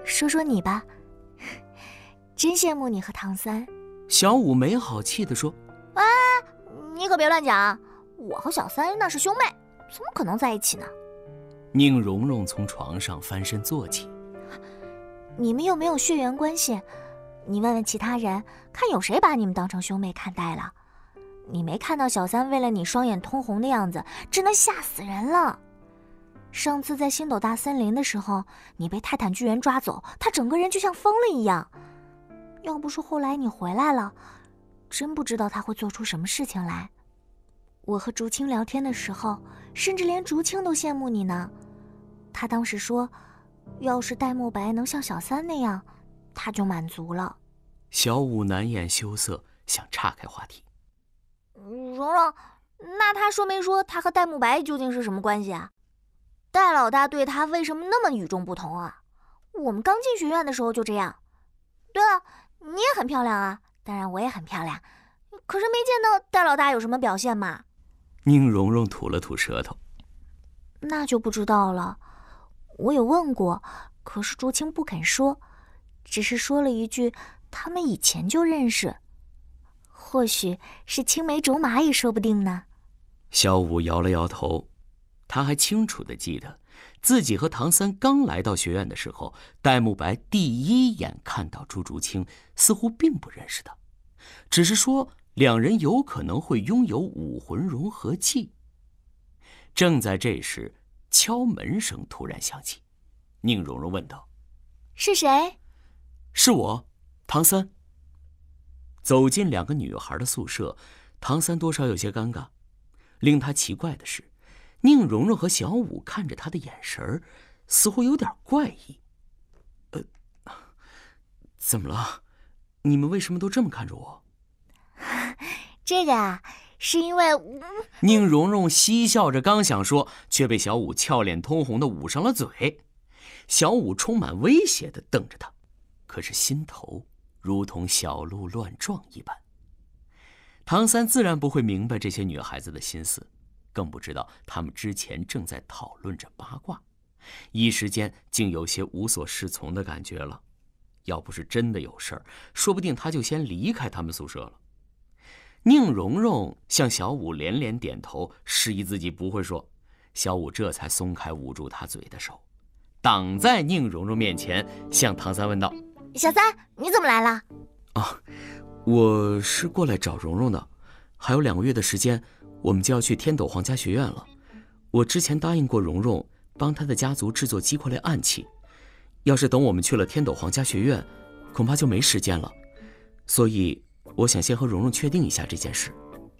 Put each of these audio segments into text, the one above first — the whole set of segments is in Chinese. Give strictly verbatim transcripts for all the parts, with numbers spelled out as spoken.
说说你吧，真羡慕你和唐三。 小五没好气地说： 哎，你可别乱讲，我和小三那是兄妹，怎么可能在一起呢？ 宁荣荣从床上翻身坐起。 你们又没有血缘关系，你问问其他人，看有谁把你们当成兄妹看待了。你没看到小三为了你双眼通红的样子，真的吓死人了。上次在星斗大森林的时候，你被泰坦巨人抓走，他整个人就像疯了一样。要不是后来你回来了，真不知道他会做出什么事情来。我和竹青聊天的时候，甚至连竹青都羡慕你呢。他当时说，要是戴沐白能像小三那样，他就满足了。 小五难掩羞涩，想岔开话题。 蓉蓉，那他说没说他和戴沐白究竟是什么关系啊？戴老大对他为什么那么与众不同啊？我们刚进学院的时候就这样。对了，你也很漂亮啊，当然我也很漂亮，可是没见到戴老大有什么表现嘛。 宁荣荣吐了吐舌头。 那就不知道了，我有问过，可是竹青不肯说，只是说了一句他们以前就认识，或许是青梅竹马也说不定呢。 小五摇了摇头，他还清楚地记得自己和唐三刚来到学院的时候，戴沐白第一眼看到朱竹清似乎并不认识他，只是说两人有可能会拥有武魂融合器。正在这时，敲门声突然响起，宁荣荣问道： 是谁？ 是我，唐三。走进两个女孩的宿舍，唐三多少有些尴尬。令他奇怪的是，宁荣荣和小五看着他的眼神似乎有点怪异。呃，怎么了？你们为什么都这么看着我？ 这个啊，是因为…… 宁荣荣嬉笑着刚想说，却被小五俏脸通红的捂上了嘴。小五充满威胁地瞪着他，可是心头如同小鹿乱撞一般。唐三自然不会明白这些女孩子的心思，更不知道她们之前正在讨论着八卦，一时间竟有些无所适从的感觉了。要不是真的有事儿，说不定他就先离开他们宿舍了。宁荣荣向小五连连点头，示意自己不会说。小五这才松开捂住他嘴的手，挡在宁荣荣面前，向唐三问道： 小三，你怎么来了？ 啊，我是过来找蓉蓉的，还有两个月的时间，我们就要去天斗皇家学院了。我之前答应过蓉蓉，帮她的家族制作击扩类暗器，要是等我们去了天斗皇家学院，恐怕就没时间了，所以我想先和蓉蓉确定一下这件事。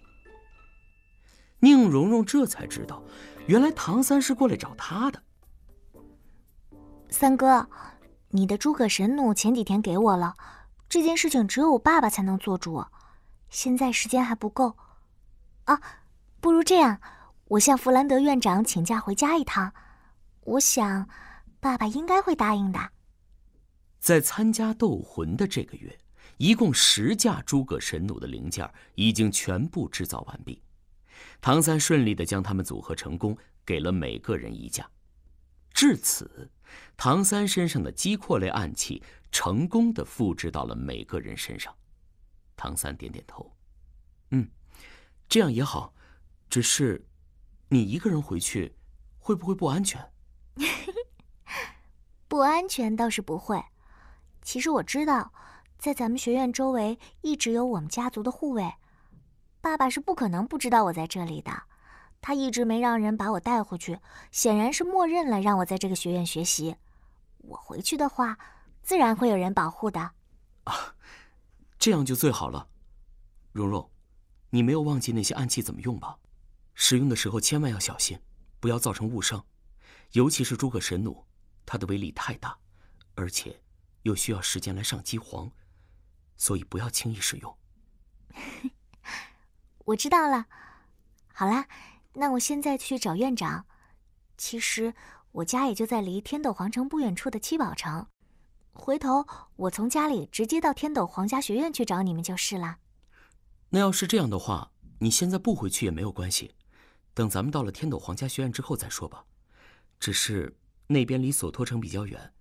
宁荣荣这才知道，原来唐三是过来找她的。 三哥，你的诸葛神弩前几天给我了，这件事情只有我爸爸才能做主，现在时间还不够啊，不如这样，我向弗兰德院长请假回家一趟，我想爸爸应该会答应的。 在参加斗魂的这个月，一共十架诸葛神弩的零件已经全部制造完毕，唐三顺利地将它们组合成功，给了每个人一架。至此，唐三身上的击扩类暗器成功地复制到了每个人身上。唐三点点头，嗯，这样也好，只是你一个人回去会不会不安全？ 不安全倒是不会，其实我知道在咱们学院周围一直有我们家族的护卫，爸爸是不可能不知道我在这里的，他一直没让人把我带回去，显然是默认了让我在这个学院学习。我回去的话，自然会有人保护的。 啊，这样就最好了。蓉蓉，你没有忘记那些暗器怎么用吧？使用的时候千万要小心，不要造成误伤。尤其是诸葛神弩，它的威力太大，而且又需要时间来上机皇，所以不要轻易使用。 我知道了。好啦，那我现在去找院长。其实我家也就在离天斗皇城不远处的七宝城，回头我从家里直接到天斗皇家学院去找你们就是了。 那要是这样的话，你现在不回去也没有关系，等咱们到了天斗皇家学院之后再说吧。只是那边离索托城比较远，